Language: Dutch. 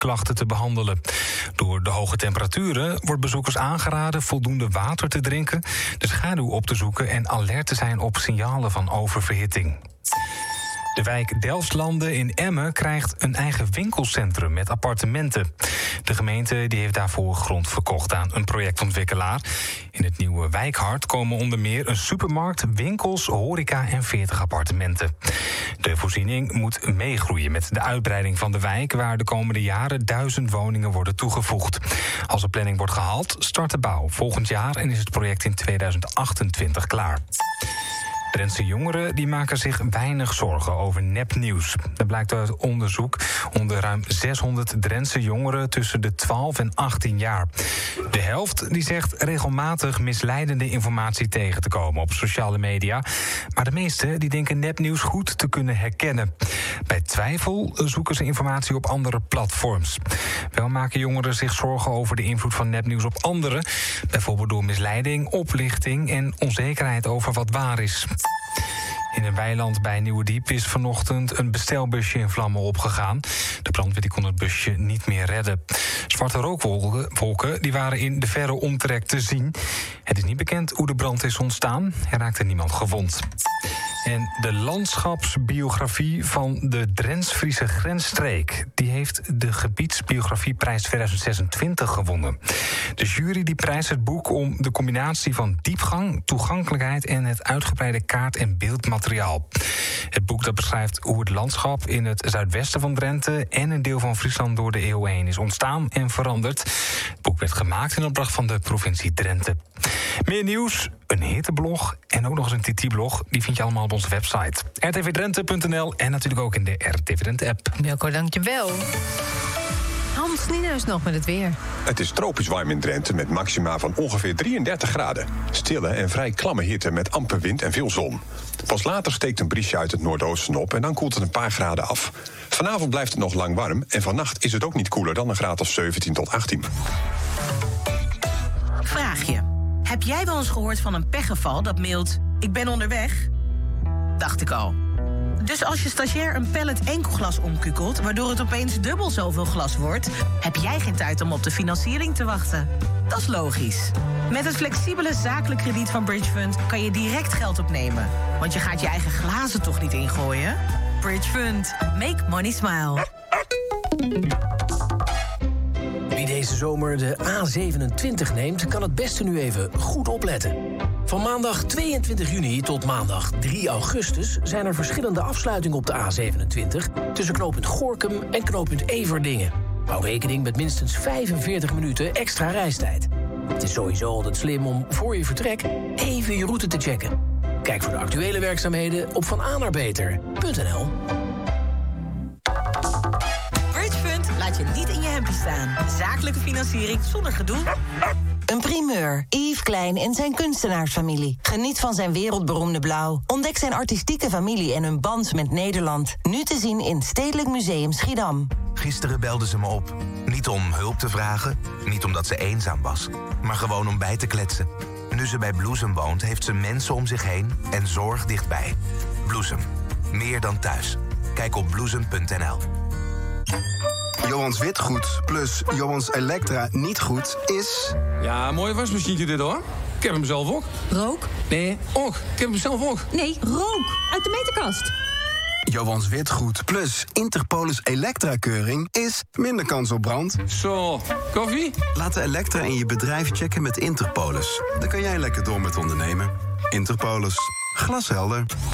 klachten te behandelen. Door de hoge temperaturen wordt bezoekers aangeraden voldoende water te drinken, de schaduw op te zoeken en alert te zijn op signalen van oververhitting. De wijk Delfslanden in Emmen krijgt een eigen winkelcentrum met appartementen. De gemeente die heeft daarvoor grond verkocht aan een projectontwikkelaar. In het nieuwe wijkhart komen onder meer een supermarkt, winkels, horeca en 40 appartementen. De voorziening moet meegroeien met de uitbreiding van de wijk, waar de komende jaren 1000 woningen worden toegevoegd. Als de planning wordt gehaald, start de bouw volgend jaar en is het project in 2028 klaar. Drentse jongeren die maken zich weinig zorgen over nepnieuws. Dat blijkt uit onderzoek onder ruim 600 Drentse jongeren tussen de 12 en 18 jaar. De helft die zegt regelmatig misleidende informatie tegen te komen op sociale media. Maar de meesten die denken nepnieuws goed te kunnen herkennen. Bij twijfel zoeken ze informatie op andere platforms. Wel maken jongeren zich zorgen over de invloed van nepnieuws op anderen. Bijvoorbeeld door misleiding, oplichting en onzekerheid over wat waar is. In een weiland bij Nieuwerdiep is vanochtend een bestelbusje in vlammen opgegaan. De brandweer kon het busje niet meer redden. Zwarte rookwolken die waren in de verre omtrek te zien. Het is niet bekend hoe de brand is ontstaan. Er raakte niemand gewond. En de landschapsbiografie van de Drents-Friese grensstreek, die heeft de Gebiedsbiografieprijs 2026 gewonnen. De jury die prijst het boek om de combinatie van diepgang, toegankelijkheid en het uitgebreide kaart- en beeldmateriaal. Het boek dat beschrijft hoe het landschap in het zuidwesten van Drenthe en een deel van Friesland door de eeuwen heen is ontstaan en veranderd. Het boek werd gemaakt in opdracht van de provincie Drenthe. Meer nieuws, een hitteblog en ook nog eens een TT-blog. Die vind je allemaal op onze website. rtvdrenthe.nl en natuurlijk ook in de RTV Drenthe-app. Milko, dankjewel. Hans Nienhuis nog met het weer. Het is tropisch warm in Drenthe met maxima van ongeveer 33 graden. Stille en vrij klamme hitte met amper wind en veel zon. Pas later steekt een briesje uit het noordoosten op en dan koelt het een paar graden af. Vanavond blijft het nog lang warm en vannacht is het ook niet koeler dan een graad of 17 tot 18. Vraag je. Heb jij wel eens gehoord van een pechgeval dat mailt: ik ben onderweg? Dacht ik al. Dus als je stagiair een pallet enkelglas omkukelt, waardoor het opeens dubbel zoveel glas wordt, heb jij geen tijd om op de financiering te wachten. Dat is logisch. Met het flexibele zakelijk krediet van Bridge Fund kan je direct geld opnemen. Want je gaat je eigen glazen toch niet ingooien? Bridge Fund. Make money smile. Wie deze zomer de A27 neemt, kan het beste nu even goed opletten. Van maandag 22 juni tot maandag 3 augustus... zijn er verschillende afsluitingen op de A27... tussen knooppunt Gorinchem en knooppunt Everdingen. Hou rekening met minstens 45 minuten extra reistijd. Het is sowieso altijd slim om voor je vertrek even je route te checken. Kijk voor de actuele werkzaamheden op vanaarbeter.nl. Laat je niet in je hempie staan. Zakelijke financiering zonder gedoe. Een primeur. Yves Klein en zijn kunstenaarsfamilie. Geniet van zijn wereldberoemde blauw. Ontdek zijn artistieke familie en hun band met Nederland. Nu te zien in Stedelijk Museum Schiedam. Gisteren belde ze me op. Niet om hulp te vragen, niet omdat ze eenzaam was, maar gewoon om bij te kletsen. Nu ze bij Bloesem woont, heeft ze mensen om zich heen en zorg dichtbij. Bloesem. Meer dan thuis. Kijk op bloesem.nl. Johans Witgoed plus Johans Elektra niet goed is... Ja, mooi wasmachientje dit hoor. Ik heb hem zelf ook. Rook? Nee, ook. Ik heb hem zelf ook. Nee, rook. Uit de meterkast. Johans Witgoed plus Interpolis Elektra-keuring is minder kans op brand. Zo, koffie? Laat de Elektra in je bedrijf checken met Interpolis. Dan kan jij lekker door met ondernemen. Interpolis. Glashelder.